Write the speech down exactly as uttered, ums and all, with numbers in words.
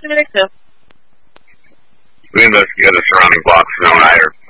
investigating too. We investigate the surrounding blocks, zone either.